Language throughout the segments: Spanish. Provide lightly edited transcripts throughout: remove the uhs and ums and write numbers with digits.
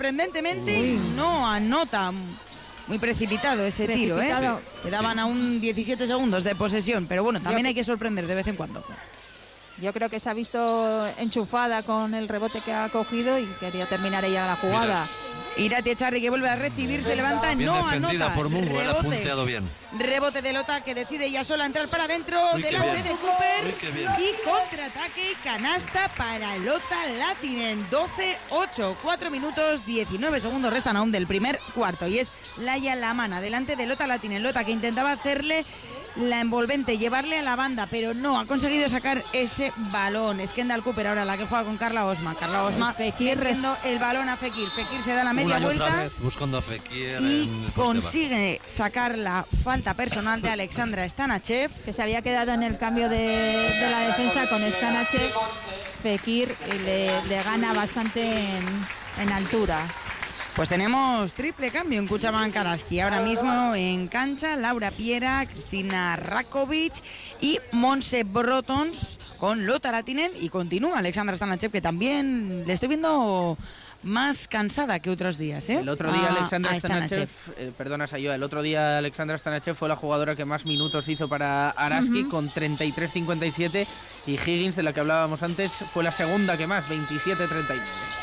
sorprendentemente no anota. Muy precipitado ese tiro, ¿eh? Quedaban aún 17 segundos de posesión, pero bueno, también hay que sorprender de vez en cuando. Yo creo que se ha visto enchufada con el rebote que ha cogido y quería terminar ella la jugada. Irati Echarri, que vuelve a recibir, se levanta, bien no defendida anota. por Mungo, él ha punteado bien. Rebote de Lota, que decide ella sola entrar para adentro, delante de Cooper. Y contraataque y canasta para Lota Lahtinen. 12-8, 4 minutos 19 segundos restan aún del primer cuarto. Y es Laia Laman delante de Lota Lahtinen. Lota, que intentaba hacerle la envolvente, llevarle a la banda, pero no ha conseguido sacar ese balón. Es Kendall Cooper ahora la que juega con Carla Osma. Carla Osma metiendo el balón a Fekir. Fekir se da la media vuelta otra vez buscando a Fekir y consigue sacar la falta personal de Alexandra Stanachev, que se había quedado en el cambio de la defensa con Stanachev. Fekir le gana bastante en altura. Pues tenemos triple cambio en Cuchabank Araski. Ahora mismo en cancha Laura Piera, Cristina Rakovic y Montse Brotons con Lota Lahtinen, y continúa Alexandra Stanachev, que también le estoy viendo más cansada que otros días, ¿eh? El otro día Alexandra Stanachev, el otro día Alexandra Stanachev fue la jugadora que más minutos hizo para Araski, con 33-57, y Higgins, de la que hablábamos antes, fue la segunda que más, 27-39.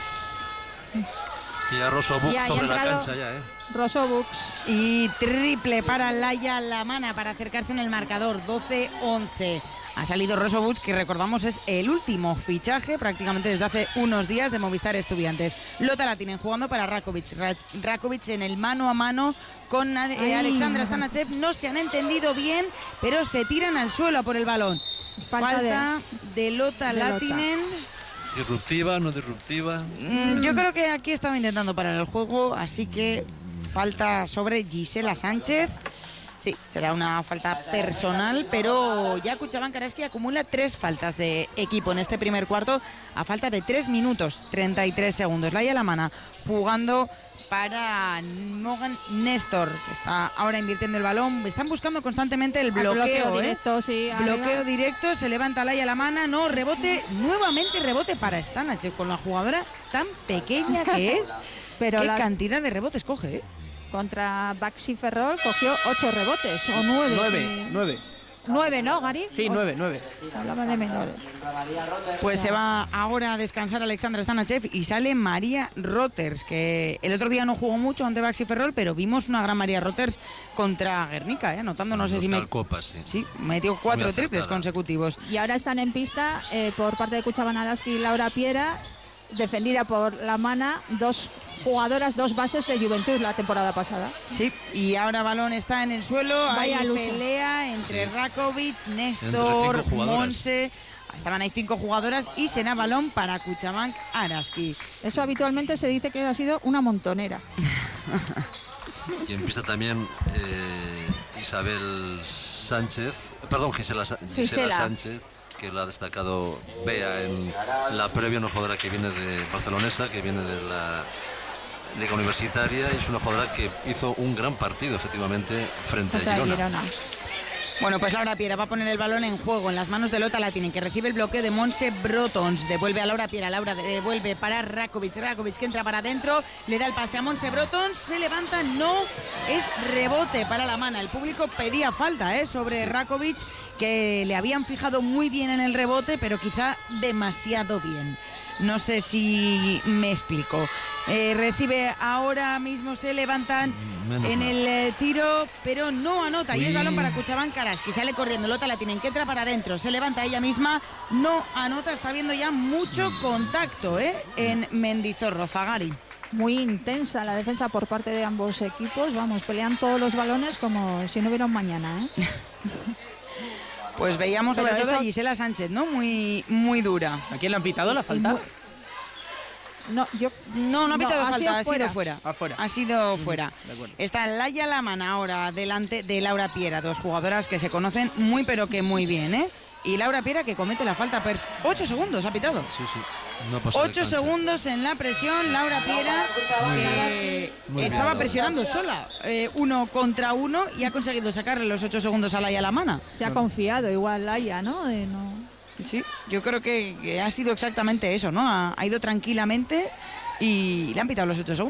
Y ya Rosobuk sobre la cancha ya, Rosobuk. Y triple para Laia Lamana para acercarse en el marcador, 12-11. Ha salido Rosobuk, que recordamos es el último fichaje prácticamente desde hace unos días de Movistar Estudiantes. Lota Lahtinen jugando para Rakovic. Rakovic en el mano a mano con Alexandra Stanachev. No se han entendido bien, pero se tiran al suelo por el balón. Falta de Lota Lahtinen. ¿Disruptiva, no disruptiva? Yo creo que aquí estaba intentando parar el juego, así que falta sobre Gisela Sánchez. Sí, será una falta personal, pero ya Cuchabank Araski acumula 3 faltas de equipo en este primer cuarto a falta de 3 minutos 33 segundos. Laia Lamana jugando para Morgan Néstor, que está ahora invirtiendo el balón. Están buscando constantemente el bloqueo directo, bloqueo directo. Se levanta Laia Lamana, no, rebote, nuevamente rebote para Stanachev, con la jugadora tan pequeña que es. Pero qué cantidad de rebotes coge, ¿eh? Contra Baxi Ferrol cogió 8 rebotes, o 9. 9, ¿no, Gary? Sí, 9. Hablaba de menores. Pues se va ahora a descansar Alexandra Stanachev y sale María Roters, que el otro día no jugó mucho ante Baxi Ferrol, pero vimos una gran María Roters contra Guernica, anotando, no sé si metió 4 triples consecutivos. Y ahora están en pista por parte de Cuchabank Araski y Laura Piera, defendida por Lamana, 2 jugadoras, 2 bases de Juventud la temporada pasada. Sí, y ahora balón está en el suelo. Hay lucha. Pelea entre Rakovic, Néstor, Monse. Estaban ahí 5 jugadoras y será balón para Cuchabank Araski. Eso habitualmente se dice que ha sido una montonera. Y empieza también Gisela Sánchez, que lo ha destacado Bea en la previa, una jugadora que viene de barcelonesa, que viene de la Liga Universitaria, y es una jugadora que hizo un gran partido efectivamente frente a Girona. Bueno, pues Laura Piera va a poner el balón en juego en las manos de Lota Lahtinen, que recibe el bloqueo de Montse Brotons. Devuelve a Laura Piera, Laura devuelve para Rakovic, que entra para adentro, le da el pase a Montse Brotons, se levanta, no, es rebote para Lamana. El público pedía falta sobre Rakovic, que le habían fijado muy bien en el rebote, pero quizá demasiado bien. No sé si me explico. Recibe ahora mismo, se levantan en el tiro, pero no anota. Y el balón para Cuchabank Araski. Sale corriendo Lota Lahtinen, que entra para adentro. Se levanta ella misma, no anota. Está viendo ya mucho contacto en Mendizorro. Zagari. Muy intensa la defensa por parte de ambos equipos. Vamos, pelean todos los balones como si no hubiera un mañana, Pues veíamos sobre todo a Gisela Sánchez, ¿no? Muy, muy dura. ¿A quién le han pitado la falta? No ha pitado falta, ha sido fuera. Ha sido fuera. Está Laia Lamana ahora delante de Laura Piera, 2 jugadoras que se conocen muy pero que muy bien, Y Laura Piera, que comete la falta 8 segundos ha pitado. Sí. 8 segundos en la presión. Laura Piera, que estaba presionando sola, 1 contra 1, y ha conseguido sacarle los 8 segundos a Laia Lamana. Se ha confiado igual Laia, ¿no? Sí, yo creo que ha sido exactamente eso, ¿no? Ha ido tranquilamente y le han pitado los 8 segundos.